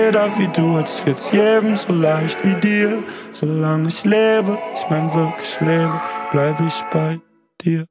jeder wie du, als wird's jedem so leicht wie dir. Solange ich lebe, ich mein wirklich lebe, bleib ich bei dir.